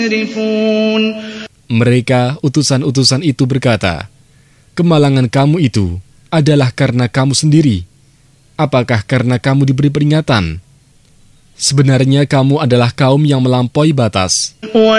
Mereka, utusan-utusan itu berkata, "Kemalangan kamu itu adalah karena kamu sendiri. Apakah karena kamu diberi peringatan? Sebenarnya kamu adalah kaum yang melampaui batas."